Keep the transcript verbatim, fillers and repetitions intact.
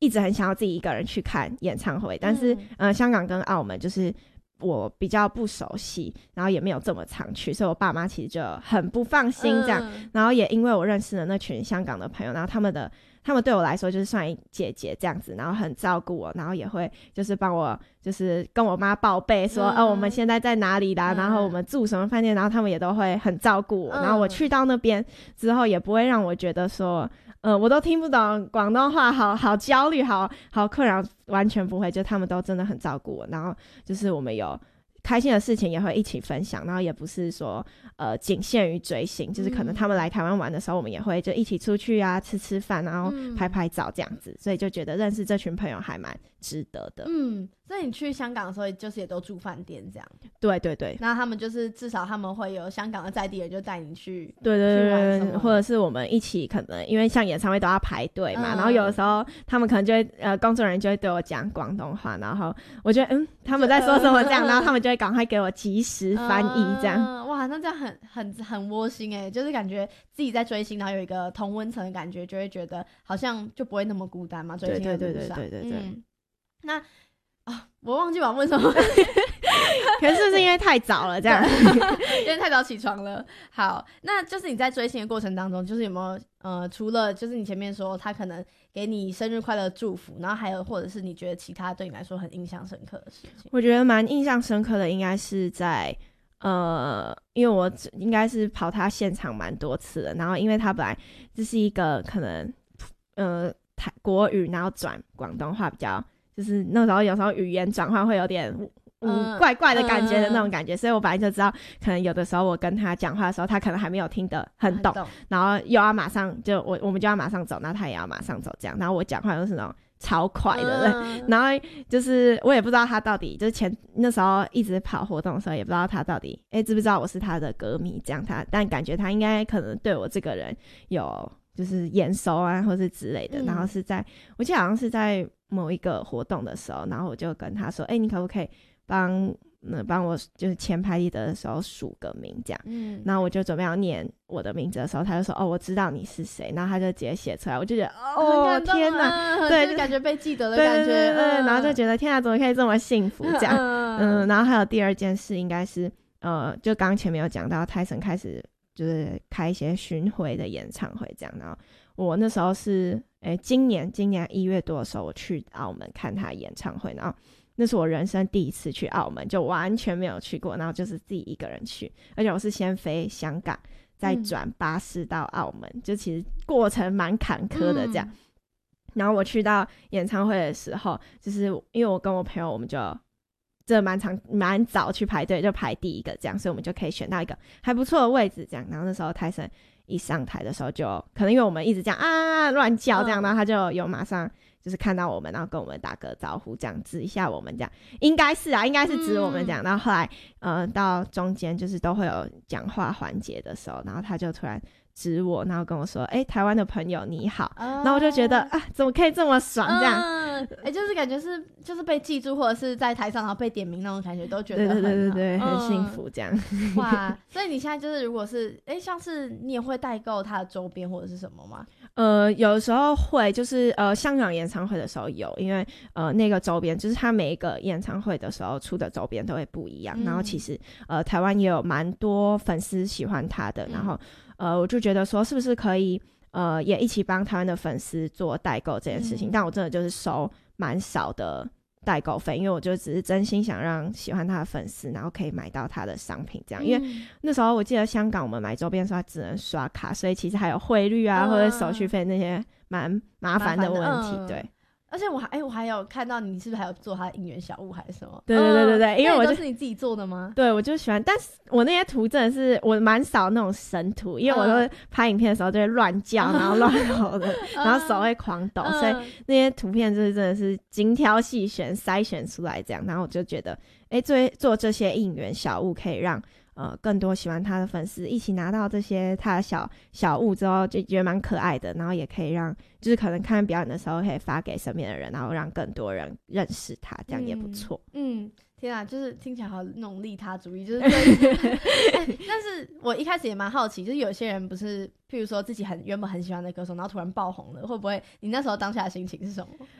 一直很想要自己一个人去看演唱会，但是、嗯呃、香港跟澳门就是我比较不熟悉，然后也没有这么常去，所以我爸妈其实就很不放心这样、嗯、然后也因为我认识了那群香港的朋友，然后他们的他们对我来说就是算姐姐这样子，然后很照顾我，然后也会就是帮我就是跟我妈报备说、嗯、哦我们现在在哪里啦、嗯、然后我们住什么饭店，然后他们也都会很照顾我、嗯、然后我去到那边之后也不会让我觉得说呃，我都听不懂广东话，好好焦虑，好好困扰，完全不会，就他们都真的很照顾我，然后就是我们有开心的事情也会一起分享，然后也不是说呃仅限于追星，就是可能他们来台湾玩的时候，我们也会就一起出去啊，吃吃饭，然后拍拍照这样子、嗯、所以就觉得认识这群朋友还蛮值得的。 嗯，所以你去香港的时候就是也都住饭店这样？ 对对对， 那他们就是至少他们会有香港的在地人就带你去， 对对对对，或者是我们一起，可能因为像演唱会都要排队嘛、嗯、然后有的时候他们可能就会呃工作人员就会对我讲广东话，然后我觉得嗯他们在说什么这样、呃、然后他们就会赶快给我及时翻译这样、 呃、哇那这样很很很窝心耶，就是感觉自己在追星，然后有一个同温层的感觉，就会觉得好像就不会那么孤单嘛，追星的路上。对对对对对对对、嗯、那啊，我忘记我问什么可是是不是因为太早了这样因为太早起床了。好，那就是你在追星的过程当中，就是有没有呃，除了就是你前面说他可能给你生日快乐祝福，然后还有或者是你觉得其他对你来说很印象深刻的事情？ 我觉得蛮印象深刻的应该是在呃，因为我应该是跑他现场蛮多次的，然后因为他本来这是一个可能呃台国语然后转广东话比较，就是那时候有时候语言转换会有点嗯怪怪的感觉的那种感觉、嗯、所以我本来就知道可能有的时候我跟他讲话的时候他可能还没有听得很懂, 很懂然后又要马上就我我们就要马上走，然后他也要马上走这样，然后我讲话又是那种超快的、嗯、然后就是我也不知道他到底就是前那时候一直跑活动的时候也不知道他到底哎知不知道我是他的歌迷这样，他但感觉他应该可能对我这个人有就是眼熟啊或是之类的、嗯、然后是在我记得好像是在某一个活动的时候，然后我就跟他说哎、欸、你可不可以帮嗯帮我就是签拍立得的时候署个名这样，嗯，然后我就准备要念我的名字的时候，他就说哦我知道你是谁，然后他就直接写出来，我就觉得哦天哪， 对，就是感觉被记得的感觉，对对对对、 嗯、然后就觉得天哪怎么可以这么幸福这样，嗯, 嗯然后还有第二件事应该是呃就刚前面有讲到泰森开始就是开一些巡回的演唱会这样，然后我那时候是诶今年今年一月多的时候我去澳门看他演唱会，然后那是我人生第一次去澳门，就完全没有去过，然后就是自己一个人去，而且我是先飞香港再转巴士到澳门、嗯、就其实过程蛮坎坷的这样、嗯、然后我去到演唱会的时候，就是因为我跟我朋友我们就真的蛮长蛮早去排队，就排第一个这样，所以我们就可以选到一个还不错的位置这样，然后那时候泰森一上台的时候就可能因为我们一直这样啊乱叫这样、嗯、然后他就有马上就是看到我们然后跟我们打个招呼这样指一下我们这样，应该是啊应该是指我们这样、嗯、然后后来呃到中间就是都会有讲话环节的时候，然后他就突然指我，然后跟我说哎、欸、台湾的朋友你好、哦、然后我就觉得啊怎么可以这么爽这样， 哎、嗯欸、就是感觉是就是被记住或者是在台上然后被点名那种感觉，都觉得很好， 对对对对、嗯、很幸福这样哇所以你现在就是如果是哎、欸、像是你也会代购他的周边或者是什么吗？ 呃有时候会，就是呃香港演唱会的时候有，因为呃那个周边就是他每一个演唱会的时候出的周边都会不一样、嗯、然后其实呃台湾也有蛮多粉丝喜欢他的、嗯、然后呃我就觉得说是不是可以呃也一起帮台湾的粉丝做代购这件事情、嗯、但我真的就是收蛮少的代购费，因为我就只是真心想让喜欢他的粉丝然后可以买到他的商品这样、嗯、因为那时候我记得香港我们买周边的时候只能刷卡，所以其实还有汇率啊、嗯、或者手续费那些蛮麻烦的问题、嗯、对， 而且我还哎、欸，我还有看到你是不是还有做他的应援小物还是什么？ 对对对对对、嗯、因为我就都是你自己做的吗？ 对，我就喜欢，但是我那些图真的是我蛮少那种神图，因为我都拍影片的时候就会乱叫、嗯、然后乱吼的、嗯、然后手会狂抖、嗯、所以那些图片就是真的是精挑细选筛选出来这样，然后我就觉得哎，做做这些应援小物可以让呃，更多喜欢他的粉丝一起拿到这些他的小小物之后，就觉得蛮可爱的，然后也可以让就是可能看表演的时候可以发给身边的人，然后让更多人认识他，这样也不错。 嗯，嗯天啊，就是听起来好那种利他主义，就是对、欸、但是我一开始也蛮好奇，就是有些人不是譬如说自己很原本很喜欢的歌手，然后突然爆红了，会不会你那时候当下的心情是什么？